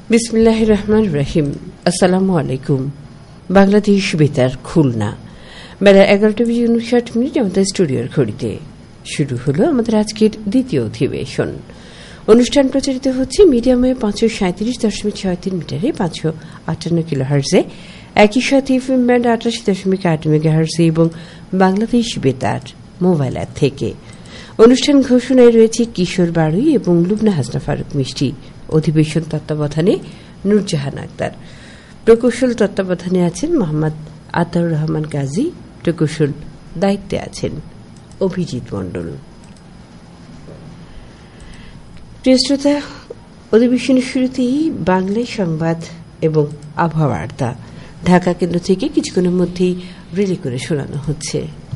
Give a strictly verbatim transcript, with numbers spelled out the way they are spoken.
বিসমিল্লাহির রহমানির রহিম। আসসালামু আলাইকুম। বাংলাদেশ বেতার খুলনা, বেলা এগারোটা বেজে উনষাট মিনিট আমাদের স্টুডিওর ঘড়িতে শুরু হলো আমাদের আজকের দ্বিতীয় অধিবেশন। অনুষ্ঠান প্রচারিত হচ্ছে মিডিয়ামে পাঁচশো সাঁত্রিশ দশমিক ছয় তিন মিটারে পাঁচশো আটান্ন কিলো হার্জে, একই সাথে এফএম ব্যান্ড আটাশি দশমিক আট মেগা হার্জে এবং বাংলাদেশ বেতার মোবাইল অ্যাপ থেকে। অনুষ্ঠান ঘোষণায় রয়েছে কিশোর বাড়ুই এবং লুবনা হাসনা ফারুক মিষ্টি। অধিবেশন তত্ত্বাবধানে নূরজাহান আক্তার। প্রকৌশল তত্ত্বাবধানে আছেন মোহাম্মদ আতাউর রহমান গাজী। প্রকৌশল দায়িত্বে আছেন অভিজিৎ মণ্ডল। প্রিয় শ্রোতা, অধিবেশনের শুরুতেই বাংলায় সংবাদ এবং আবহাওয়া বার্তা ঢাকা কেন্দ্র থেকে কিছুক্ষণের মধ্যেই রিলে করে শোনানো হচ্ছে।